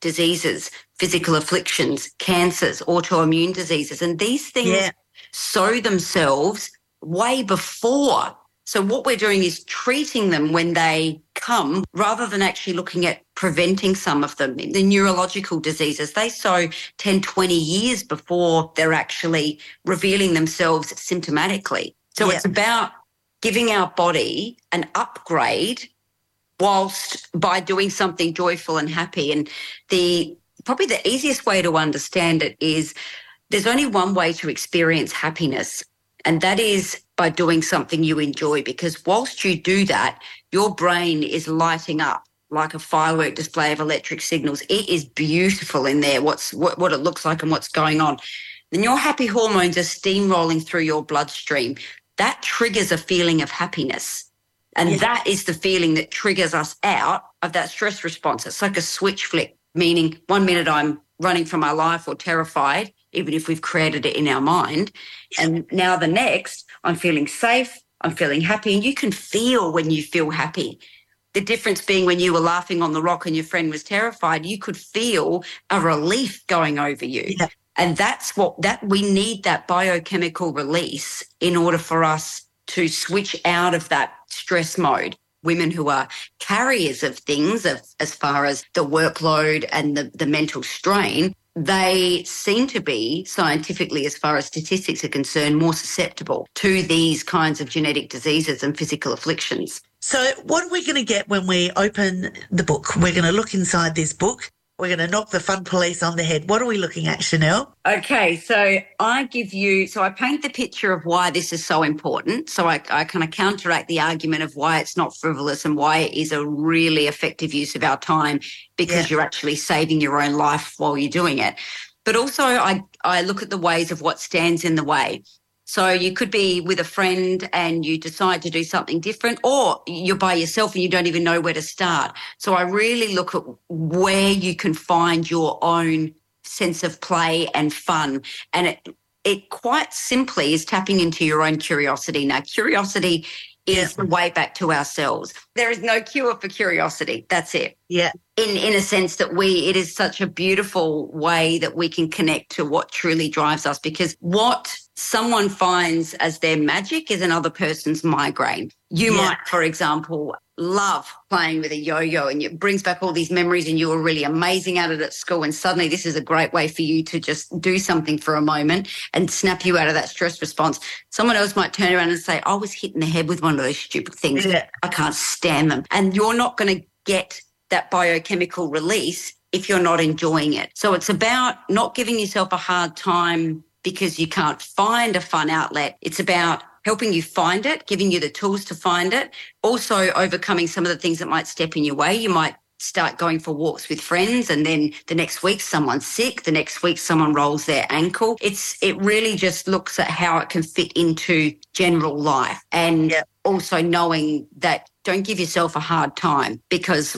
diseases, physical afflictions, cancers, autoimmune diseases. And these things sow themselves way before. So what we're doing is treating them when they come rather than actually looking at preventing some of them. The neurological diseases, they sow 10, 20 years before they're actually revealing themselves symptomatically. So it's about giving our body an upgrade whilst by doing something joyful and happy. And probably the easiest way to understand it is there's only one way to experience happiness, and that is by doing something you enjoy, because whilst you do that, your brain is lighting up like a firework display of electric signals. It is beautiful in there, what it looks like and what's going on. Then your happy hormones are steamrolling through your bloodstream. That triggers a feeling of happiness. And that is the feeling that triggers us out of that stress response. It's like a switch flick, meaning 1 minute I'm running for my life or terrified, even if we've created it in our mind. And now the next, I'm feeling safe, I'm feeling happy. And you can feel when you feel happy. The difference being when you were laughing on the rock and your friend was terrified, you could feel a relief going over you. Yeah. And that's we need, that biochemical release in order for us to switch out of that stress mode. Women who are carriers of things, as far as the workload and the mental strain, they seem to be, scientifically, as far as statistics are concerned, more susceptible to these kinds of genetic diseases and physical afflictions. So what are we going to get when we open the book? We're going to look inside this book. We're going to knock the fun police on the head. What are we looking at, Chanel? Okay, so I paint the picture of why this is so important. So I kind of counteract the argument of why it's not frivolous and why it is a really effective use of our time, because you're actually saving your own life while you're doing it. But also I look at the ways of what stands in the way. So you could be with a friend and you decide to do something different, or you're by yourself and you don't even know where to start. So I really look at where you can find your own sense of play and fun. And it quite simply is tapping into your own curiosity. Now, curiosity is the way back to ourselves. There is no cure for curiosity. That's it. Yeah. In a sense that it is such a beautiful way that we can connect to what truly drives us, because what someone finds as their magic is another person's migraine. You might, for example, love playing with a yo-yo and it brings back all these memories and you were really amazing at it at school, and suddenly this is a great way for you to just do something for a moment and snap you out of that stress response. Someone else might turn around and say, I was hit in the head with one of those stupid things. Yeah. I can't stand them. And you're not going to get that biochemical release if you're not enjoying it. So it's about not giving yourself a hard time because you can't find a fun outlet. It's about helping you find it, giving you the tools to find it, also overcoming some of the things that might step in your way. You might start going for walks with friends and then the next week someone's sick, the next week someone rolls their ankle. It really just looks at how it can fit into general life, and also knowing that don't give yourself a hard time, because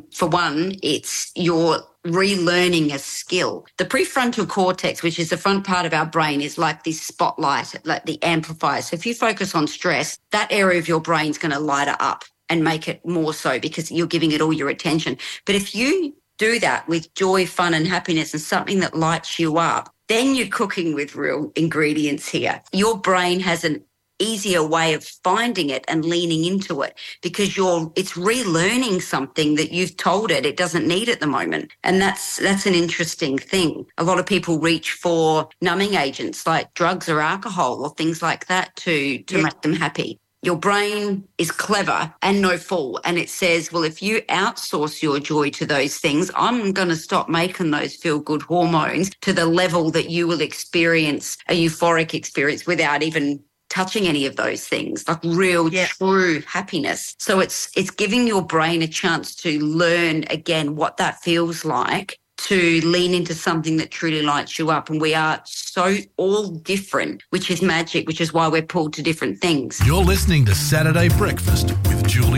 it's your relearning a skill. The prefrontal cortex, which is the front part of our brain, is like this spotlight, like the amplifier. So if you focus on stress, that area of your brain's going to light it up and make it more so because you're giving it all your attention. But if you do that with joy, fun and happiness and something that lights you up, then you're cooking with real ingredients here. Your brain has an easier way of finding it and leaning into it, because it's relearning something that you've told it doesn't need at the moment. And that's an interesting thing. A lot of people reach for numbing agents like drugs or alcohol or things like that to make them happy. Your brain is clever and no fool, and it says, well, if you outsource your joy to those things, I'm going to stop making those feel-good hormones to the level that you will experience a euphoric experience without even touching any of those things, like real, true happiness. So it's giving your brain a chance to learn again what that feels like, to lean into something that truly lights you up. And we are so all different, which is magic, which is why we're pulled to different things. You're listening to Saturday Breakfast with Julie